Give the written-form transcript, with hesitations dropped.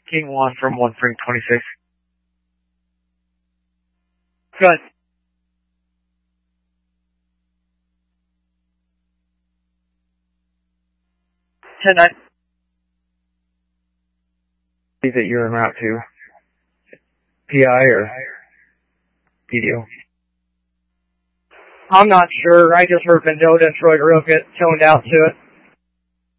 King 1 from 1 frame 26. Good. That you're en route to PI or PDO? I'm not sure. I just heard Mendota and Troy Rook get toned out to it.